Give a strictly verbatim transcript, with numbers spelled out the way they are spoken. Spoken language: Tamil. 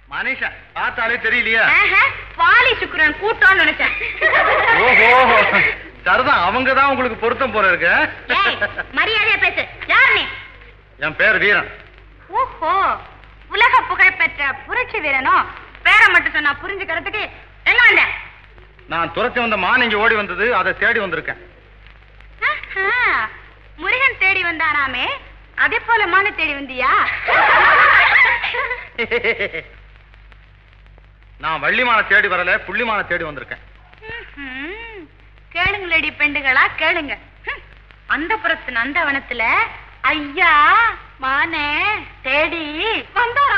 மனுஷா பார்த்தாலே தெரியலையா? பாலி சுக்குரன் கூட்டம்னு நினைச்சேன். ஓஹோ, சரிதான், அவங்கதான் உங்களுக்கு பொருத்தம் போல இருக்கு. மரியாதையா பேசு. யார் நீ? என் பேர் வீரன். ஓஹோ, உலக புகழ் பெற்ற புரட்சி வீரனோ? பேரை மட்டும் சொன்னா புரிஞ்சுக்கிறதுக்கு எங்க வந்த? நான் துரத்தி வந்த மான் இங்க ஓடி வந்தது, அதை தேடி வந்திருக்கேன். முருகன் தேடி வந்தானாமே, அதே போல மான தேடி வந்தியா? நான் வள்ளிமான தேடி வரல, புள்ளிமான தேடி வந்திருக்கேன். கேளுங்களடி பெண்டுகளா, கேளுங்க. அந்த புறத்து நந்தவனத்துல ஐயா மானே தேடி வந்தாரா?